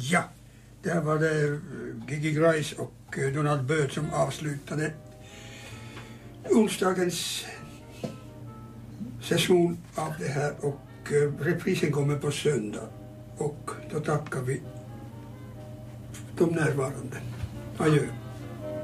Ja, där var det Gigi Grice och Donald Byrd som avslutade onsdagens session av det här, och reprisen kommer på söndag, och då tackar vi de närvarande. Adjö.